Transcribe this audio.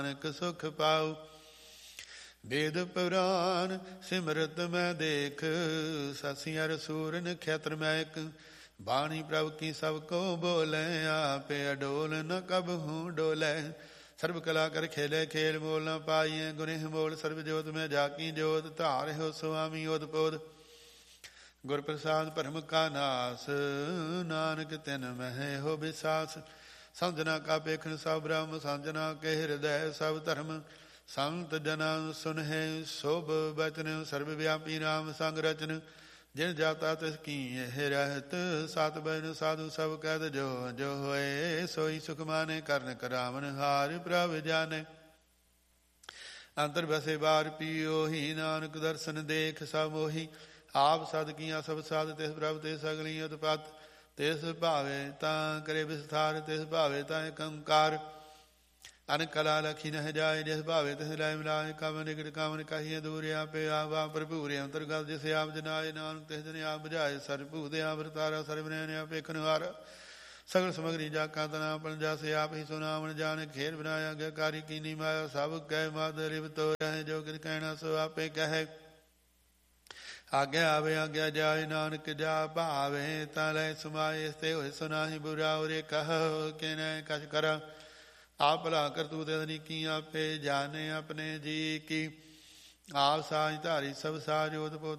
ਨਾਨਕ ਸੁਖ ਪਾਉ। ਵੇਦ ਪੁਰਾਨ ਸਿਮਰਤ ਮੈਂ ਦੇਖ, ਸਾਸੀ ਅਰ ਸੂਰ ਨਖੇਤਰ ਮੈਂ ਇੱਕ। ਬਾਣੀ ਪ੍ਰਭ ਕੀ ਸਭ ਕੋ ਬੋਲੇ, ਆਪੇ ਅਡੋਲ ਨ ਕਬਹੂ ਡੋਲੇ। ਸਰਬ ਕਲਾ ਕਰ ਖੇਲੇ ਖੇਲ, ਮੋਲ ਨ ਪਾਈਏ ਗੁਨਿਹ ਮੋਲ। ਸਰਬ ਜੋਤ ਮੈਂ ਜਾਕੀ ਜੋਤ, ਧਾਰ ਹੋ ਸੁਆਮੀ ਓਤ ਪੋਤ। ਗੁਰ ਪ੍ਰਸਾਦ ਭਰਮ ਕਾ ਨਾਸ, ਨਾਨਕ ਤਿਨ ਮਹਿ ਹੋ ਵਿਸਾਸ। ਸਮਝਣਾ ਕਾ ਪੇਖਣ ਸਭ ਬ੍ਰਹਮ, ਸਮਝਣਾ ਕੇ ਹਿਰਦੈ ਸਭ ਧਰਮ। ਸੰਤ ਜਨਾਂ ਸੁਨਹਿ ਸੋਭ ਬਚਨ, ਸਰਬ ਵਿਆਪੀ ਰਾਮ ਸੰਗ ਰਚਨ। ਜਿਨ ਜਾਤਾ ਤਿਸ ਕੀ ਇਹ ਰਹਿਤ, ਸਤ ਬੈਨ ਸਾਧੂ ਸਭ ਕਹਿਤ ਜੋ ਜੋ ਹੋਏ। ਸੋਈ ਸੁਖ ਮਾਨੇ ਕਰਨ ਕਰਾਵਨ ਹਾਰ, ਪ੍ਰਭ ਜਾਣੇ। ਅੰਤਰ ਬਸੇ ਬਾਰ ਪੀਓ ਹੀ, ਨਾਨਕ ਦਰਸ਼ਨ ਦੇਖ ਸਭ ਮੋਹੀ। ਆਪ ਸਦ ਕੀਆਂ ਸਭ ਸਾਧ, ਤਿਸ ਪ੍ਰਭ ਤੇ ਸਗਲੀ ਉਤਪਤ। ਤਿਸ ਭਾਵੇ ਤਾਂ ਕਰੇ ਵਿਸਥਾਰ, ਤਿਸ ਭਾਵੇ ਤਾਂ ਏਕੰਕਾਰ। ਅਨ ਕਲਾ ਲਖੀ ਨਹਿ ਜਾਏ, ਜਿਸ ਭਾਵੇ ਤਿਸ ਲੈ ਮਿਲਾਏ। ਕਮ ਨਿਕਟ ਕਾਮਨ ਕਹੀਏ ਦੂਰ, ਆਪੇ ਆਪ ਆਪ ਭਰਪੂਰ ਅੰਤਰਗਤ। ਜਿਸ ਆਪ ਜਨਾਏ, ਨਾਨਕ ਤਿਸ ਜਨ ਆਪ ਬੁਝਾਏ। ਸਰਭੂਤ ਆਪ ਵਰਤਾਰਾ, ਸਰਬ ਨੈਣ ਆਪ ਵੇਖਣ ਹਾਰਾ। ਸਗਲ ਸਮਗਰੀ ਜਾ ਕਾ ਤਨਾ ਪਨ, ਜਸ ਆਪ ਹੀ ਸੁਨਾਵਣ ਜਾਣ। ਖੇਰ ਬਨਾਇਆ ਗਿਆਕਾਰੀ ਕੀਨੀ ਮਾਇਆ, ਸਭ ਕਹਿ ਮਾਦ ਰਿਵ ਤੋ ਰਹੇ। ਜੋ ਕਿਛ ਕਹਿਣਾ ਸੋ ਆਪੇ ਕਹੈ, ਆਗਿਆ ਆਵੇ ਆਗਿਆ ਜਾਏ। ਨਾਨਕ ਜਾ ਭਾਵੇ ਤਾਂ ਲੈ ਸਮਾਏ, ਇਸ ਤੇ ਹੋਏ ਸੁਨਾਹੀ ਬੁਰਾ। ਉਰੇ ਕਹੋ ਕਿ ਨੈ ਕਛ ਕਰਾ, ਆਪ ਭਲਾ ਕਰਤੂਤ ਅਦਨੀ ਕੀ। ਆਪੇ ਜਾਣੇ ਆਪਣੇ ਜੀ ਕੀ, ਆਪ ਸਾਜ ਧਾਰੀ ਸਭ ਸਾਜ। ਓਤ ਪੋਤ